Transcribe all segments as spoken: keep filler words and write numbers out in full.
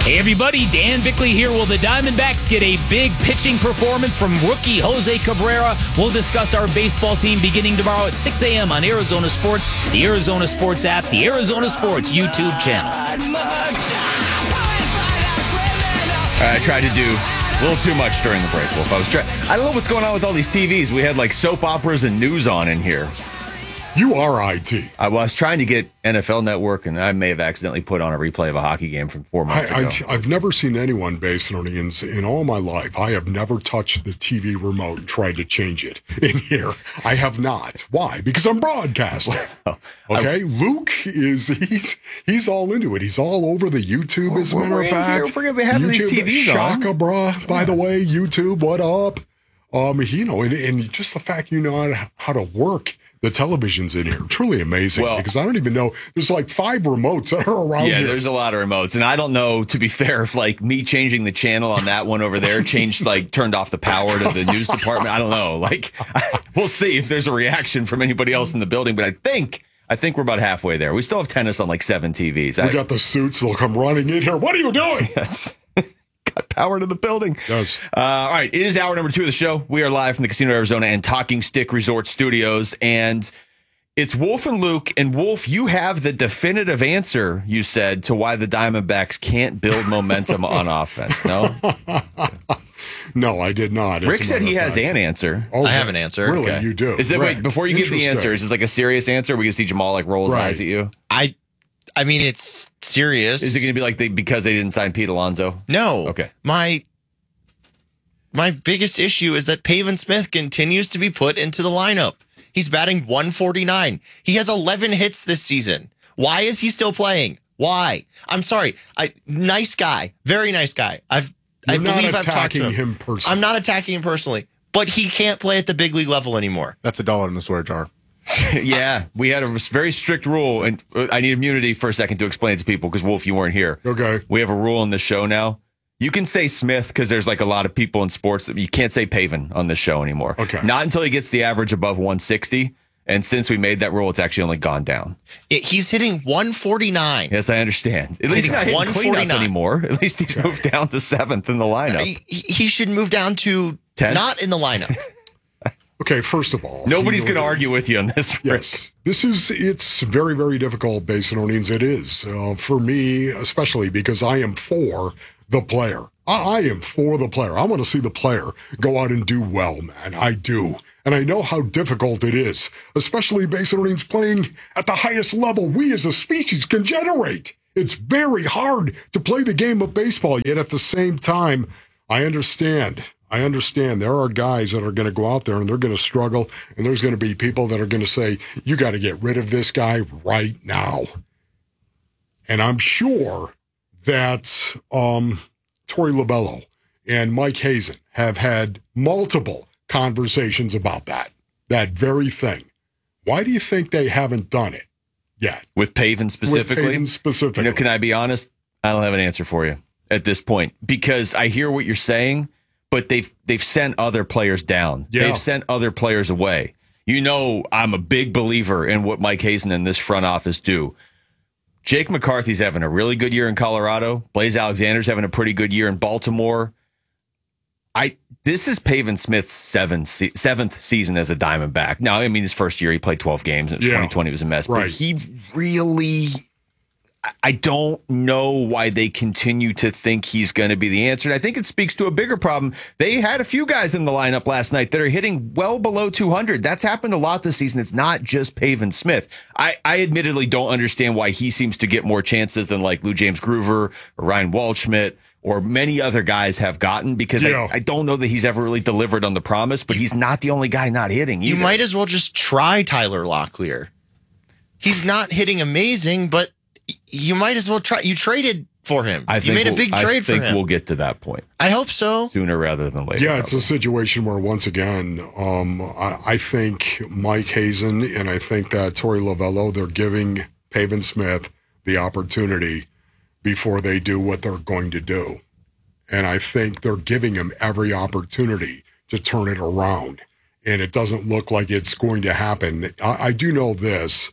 Hey everybody, Dan Bickley here. Will the Diamondbacks get a big pitching performance from rookie Jose Cabrera? We'll discuss our baseball team beginning tomorrow at six a.m. on Arizona Sports, the Arizona Sports app, the Arizona Sports YouTube channel. I tried to do a little too much during the break, Wolf. I was trying. I don't know what's going on with all these T Vs. We had like soap operas and news on in here. You are I T. I was trying to get N F L Network, and I may have accidentally put on a replay of a hockey game from four months I, ago. I, I've never seen anyone, Basinonians, in all my life. I have never touched the T V remote and tried to change it in here. I have not. Why? Because I'm broadcasting. Okay, I, Luke is he's he's all into it. He's all over the YouTube, well, as a matter of fact. We're gonna be having these T Vs on. Shaka, bruh. By yeah. the way, YouTube, what up? Um, you know, and, and just the fact you know how to, how to work the television's in here. Truly amazing, well, because I don't even know. There's like five remotes that are around yeah, here. Yeah, there's a lot of remotes. And I don't know, to be fair, if like me changing the channel on that one over there changed, like turned off the power to the news department. I don't know. Like, we'll see if there's a reaction from anybody else in the building. But I think, I think we're about halfway there. We still have tennis on like seven T Vs. We I, got the suits. They'll come running in here. What are you doing? Yes. Got power to the building. Yes. Uh, all right. It is hour number two of the show. We are live from the Casino Arizona and Talking Stick Resort Studios. And it's Wolf and Luke. And Wolf, you have the definitive answer, you said, to why the Diamondbacks can't build momentum on offense. No? No, I did not. Rick said he has an answer. Okay. I have an answer. Really? Okay. You do? Is that, wait, before you give the answer, is this like a serious answer? We can see Jamal like roll his right. eyes at you. I I mean, it's serious. Is it going to be like they because they didn't sign Pete Alonso? No. Okay. My my biggest issue is that Pavin Smith continues to be put into the lineup. He's batting one forty-nine. He has eleven hits this season. Why is he still playing? Why? I'm sorry. I nice guy, very nice guy. I've You're I believe I've talked to him. him personally. I'm not attacking him personally, but he can't play at the big league level anymore. That's a dollar in the swear jar. Yeah, we had a very strict rule, and I need immunity for a second to explain it to people because, Wolf, you weren't here. Okay. We have a rule in the show now. You can say Smith because there's like a lot of people in sports that you can't say Pavin on this show anymore. Okay. Not until he gets the average above one sixty. And since we made that rule, it's actually only gone down. It, he's hitting one forty-nine. Yes, I understand. At least he's not hitting cleanup anymore. At least he's moved down to seventh in the lineup. He, he should move down to tenth? Not in the lineup. Okay, first of all, nobody's going to argue with you on this, Rick. Yes, this is, it's very, very difficult, Basinonians. It is. Uh, for me, especially because I am for the player. I, I am for the player. I want to see the player go out and do well, man. I do. And I know how difficult it is, especially Basinonians playing at the highest level we as a species can generate. It's very hard to play the game of baseball, yet at the same time, I understand. I understand there are guys that are going to go out there and they're going to struggle, and there's going to be people that are going to say, you got to get rid of this guy right now. And I'm sure that um, Torey Lovullo and Mike Hazen have had multiple conversations about that, that very thing. Why do you think they haven't done it yet? With Pavin specifically? With Pavin specifically. You know, can I be honest? I don't have an answer for you at this point because I hear what you're saying, but they've they've sent other players down. Yeah. They've sent other players away. You know, I'm a big believer in what Mike Hazen and this front office do. Jake McCarthy's having a really good year in Colorado. Blaze Alexander's having a pretty good year in Baltimore. I this is Pavin Smith's seventh se- seventh season as a Diamondback. Now, I mean, his first year he played twelve games. And yeah. twenty twenty was a mess. Right. But he really, I don't know why they continue to think he's going to be the answer. And I think it speaks to a bigger problem. They had a few guys in the lineup last night that are hitting well below two hundred. That's happened a lot this season. It's not just Pavin Smith. I, I admittedly don't understand why he seems to get more chances than like Lou James Groover or Ryan Waldschmidt or many other guys have gotten because yeah. I, I don't know that he's ever really delivered on the promise, but he's not the only guy not hitting either. You might as well just try Tyler Locklear. He's not hitting amazing, but you might as well try. You traded for him. I you made a big we'll, trade I for think him. we'll get to that point. I hope so. Sooner rather than later. Yeah, it's probably. a situation where, once again, um, I, I think Mike Hazen and I think that Torey Lovullo, they're giving Pavin Smith the opportunity before they do what they're going to do. And I think they're giving him every opportunity to turn it around. And it doesn't look like it's going to happen. I, I do know this.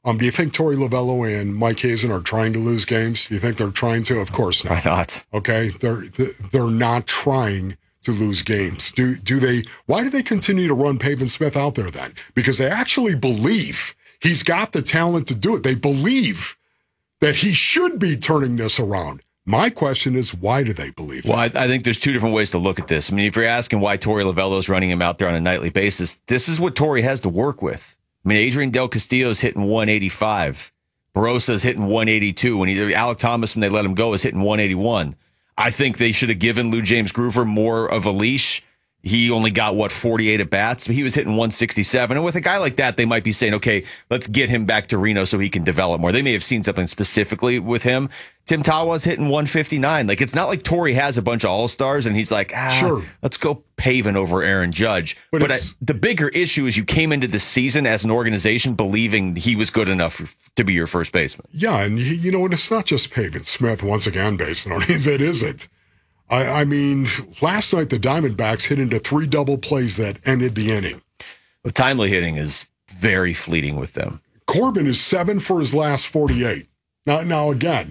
Um, do you think Torey Lovello and Mike Hazen are trying to lose games? Do you think they're trying to? Of course not. Why not? Okay, they're they're not trying to lose games. Do do they? Why do they continue to run Pavin Smith out there then? Because they actually believe he's got the talent to do it. They believe that he should be turning this around. My question is, why do they believe Well, I, that? I think there's two different ways to look at this. I mean, if you're asking why Torey Lovello's running him out there on a nightly basis, this is what Torey has to work with. I mean, Adrian Del Castillo's hitting one eighty-five. Barosa's hitting one eighty-two. When he, Alec Thomas, when they let him go, is hitting one eighty-one. I think they should have given Lou James Groover more of a leash. He only got, what, forty-eight at bats? He was hitting one sixty-seven. And with a guy like that, they might be saying, okay, let's get him back to Reno so he can develop more. They may have seen something specifically with him. Tim Tawa's hitting one fifty-nine. Like, it's not like Torey has a bunch of all-stars and he's like, ah, Sure. let's go Pavin over Aaron Judge. But But, I, it's- the bigger issue is you came into the season as an organization believing he was good enough f- to be your first baseman. Yeah, and you you know, and it's not just Pavin Smith once again, based on it isn't. I, I mean, last night the Diamondbacks hit into three double plays that ended the inning. The timely hitting is very fleeting with them. Corbin is seven for his last forty-eight. Now, now again,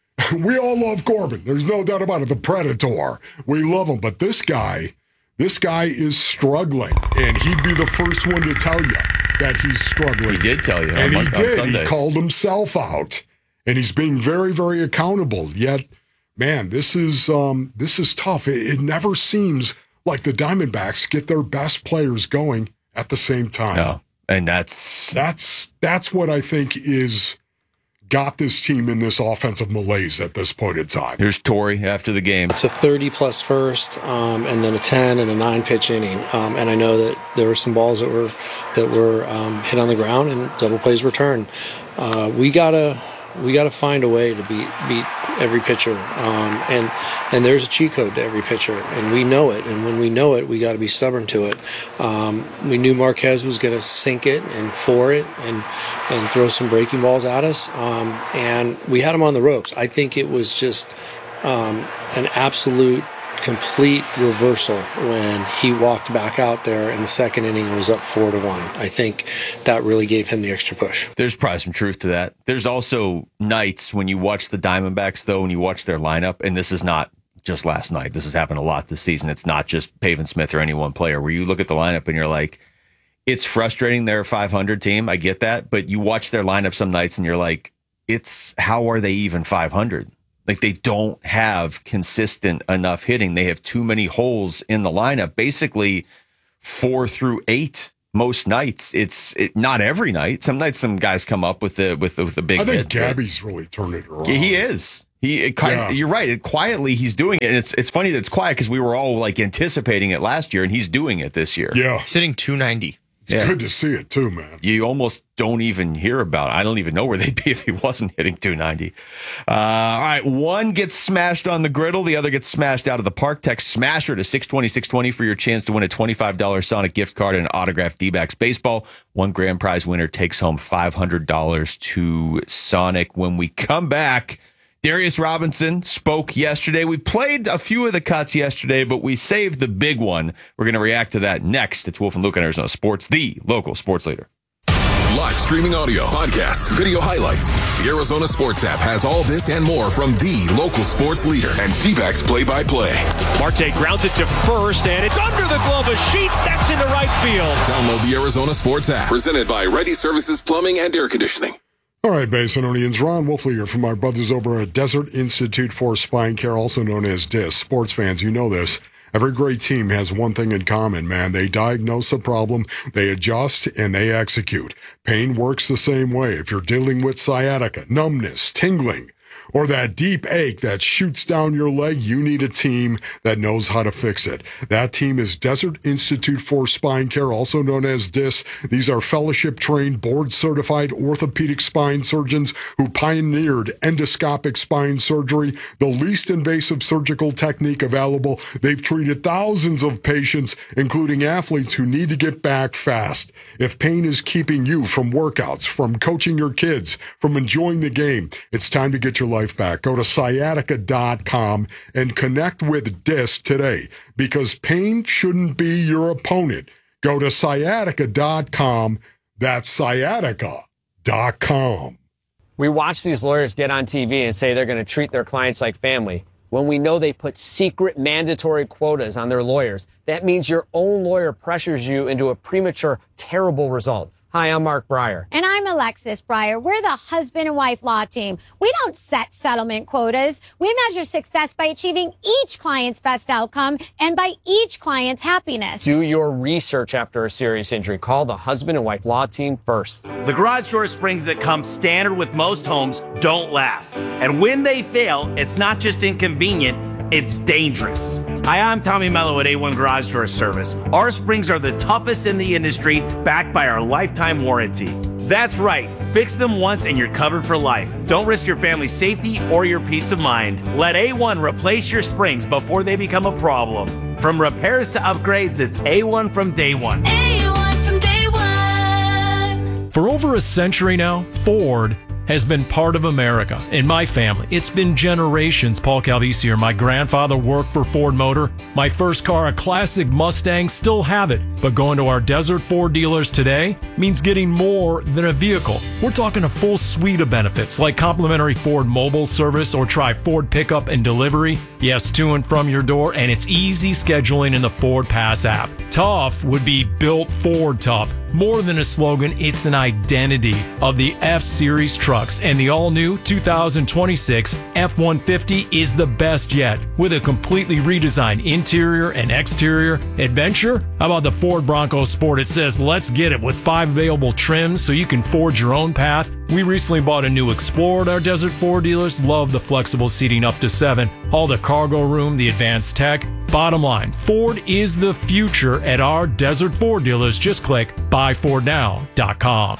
we all love Corbin. There's no doubt about it. The Predator. We love him. But this guy, this guy is struggling. And he'd be the first one to tell you that he's struggling. He did tell you. on And he Mon- on did. Sunday. He called himself out. And he's being very, very accountable. Yet, man, this is um, this is tough. It, it never seems like the Diamondbacks get their best players going at the same time. No. And that's That's that's what I think is got this team in this offensive malaise at this point in time. here's Torey after the game. It's a thirty plus first, um, and then a ten and a nine pitch inning. Um, and I know that there were some balls that were that were um, hit on the ground and double plays returned. Uh, we gotta we gotta find a way to beat beat every pitcher. Um, and and there's a cheat code to every pitcher, and we know it. And when we know it, we got to be stubborn to it. Um, we knew Marquez was going to sink it and four it and and throw some breaking balls at us. Um, and we had him on the ropes. I think it was just um, an absolute, complete reversal when he walked back out there in the second inning and was up four to one. I think that really gave him the extra push. There's probably some truth to that. There's also nights when you watch the Diamondbacks, though, and you watch their lineup, and this is not just last night. This has happened a lot this season. It's not just Pavin Smith or any one player, where you look at the lineup and you're like, it's frustrating they're a five hundred team. I get that. But you watch their lineup some nights and you're like, it's how are they even five hundred? Like, they don't have consistent enough hitting. They have too many holes in the lineup. Basically, four through eight most nights. It's it, not every night. Some nights, some guys come up with the with the, with the big I think hit. Gabby's really turned it around. Yeah, he is. He it, Yeah. You're right. It, quietly, he's doing it. And it's it's funny that it's quiet because we were all like anticipating it last year, and he's doing it this year. Yeah, He's hitting two ninety. it's Yeah. good to see it too, man. You almost don't even hear about it. I don't even know where they'd be if he wasn't hitting two ninety. Uh, all right, one gets smashed on the griddle, the other gets smashed out of the park. Text SMASHER to six twenty, six twenty for your chance to win a twenty-five dollars Sonic gift card and an autographed D-backs baseball. One grand prize winner takes home five hundred dollars to Sonic. When we come back, Darius Robinson spoke yesterday. We played a few of the cuts yesterday, but we saved the big one. We're going to react to that next. It's Wolf and Luke on Arizona Sports, the local sports leader. Live streaming audio, podcasts, video highlights. The Arizona Sports app has all this and more from the local sports leader and D-backs play-by-play. Marte grounds it to first, and it's under the glove of Sheets. That's into right field. Download the Arizona Sports app. Presented by Ready Services Plumbing and Air Conditioning. All right, Basinonians, Ron Wolfley here from our brothers over at Desert Institute for Spine Care, also known as D I S. Sports fans, you know this. Every great team has one thing in common, man. They diagnose a problem, they adjust, and they execute. Pain works the same way. If you're dealing with sciatica, numbness, tingling, or that deep ache that shoots down your leg, you need a team that knows how to fix it. That team is Desert Institute for Spine Care, also known as D I S. These are fellowship-trained, board-certified orthopedic spine surgeons who pioneered endoscopic spine surgery, the least invasive surgical technique available. They've treated thousands of patients, including athletes who need to get back fast. If pain is keeping you from workouts, from coaching your kids, from enjoying the game, it's time to get your life back. Go to sciatica dot com and connect with D I S today, because pain shouldn't be your opponent. Go to sciatica dot com. That's sciatica dot com. We watch these lawyers get on T V and say they're going to treat their clients like family when we know they put secret mandatory quotas on their lawyers. That means your own lawyer pressures you into a premature, terrible result. Hi, I'm Mark Breyer. And I'm Alexis Breyer. We're the husband and wife law team. We don't set settlement quotas. We measure success by achieving each client's best outcome and by each client's happiness. Do your research after a serious injury. Call the husband and wife law team first. The garage door springs that come standard with most homes don't last. And when they fail, it's not just inconvenient, it's dangerous. Hi, I'm Tommy Mello at A one Garage Door Service. Our springs are the toughest in the industry, backed by our lifetime warranty. That's right. Fix them once and you're covered for life. Don't risk your family's safety or your peace of mind. Let A one replace your springs before they become a problem. From repairs to upgrades, it's A one from day one. A one from day one. For over a century now, Ford has been part of America. In my family, it's been generations. Paul Calvisi here. My grandfather worked for Ford Motor. My first car, a classic Mustang, still have it. But going to our Desert Ford dealers today means getting more than a vehicle. We're talking a full suite of benefits like complimentary Ford mobile service or try Ford pickup and delivery. Yes, to and from your door, and it's easy scheduling in the Ford Pass app. Tough would be built Ford tough. More than a slogan, it's an identity of the F-Series trucks, and the all-new two thousand twenty-six F one fifty is the best yet. With a completely redesigned interior and exterior adventure, how about the Ford Bronco Sport? It says, let's get it, with five available trims so you can forge your own path. We recently bought a new Explorer at our Desert Ford dealers. Love the flexible seating up to seven. All the cargo room, the advanced tech. Bottom line, Ford is the future at our Desert Ford dealers. Just click buy ford now dot com.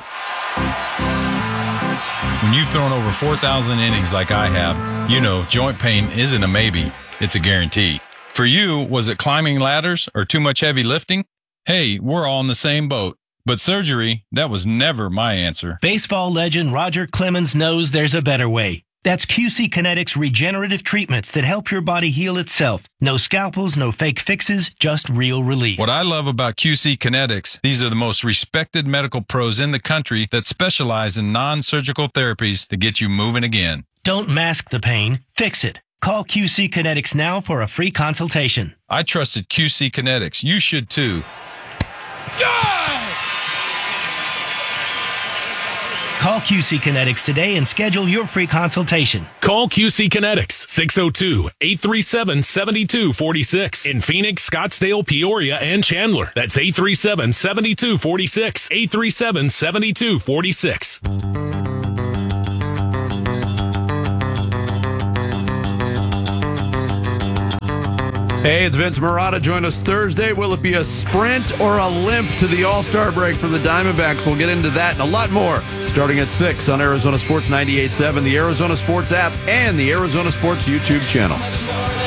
When you've thrown over four thousand innings like I have, you know joint pain isn't a maybe, it's a guarantee. For you, was it climbing ladders or too much heavy lifting? Hey, we're all in the same boat. But surgery, that was never my answer. Baseball legend Roger Clemens knows there's a better way. That's Q C Kinetics regenerative treatments that help your body heal itself. No scalpels, no fake fixes, just real relief. What I love about Q C Kinetics, these are the most respected medical pros in the country that specialize in non-surgical therapies to get you moving again. Don't mask the pain, fix it. Call Q C Kinetics now for a free consultation. I trusted Q C Kinetics. You should too. Call Q C Kinetics today and schedule your free consultation. Call Q C Kinetics, six oh two, eight three seven, seven two four six. In Phoenix, Scottsdale, Peoria, and Chandler. That's eight three seven, seven two four six. eight three seven, seven two four six. Hey, it's Vince Marotta. Join us Thursday. Will it be a sprint or a limp to the All-Star break for the Diamondbacks? We'll get into that and a lot more starting at six on Arizona Sports ninety-eight point seven, the Arizona Sports app, and the Arizona Sports YouTube channel.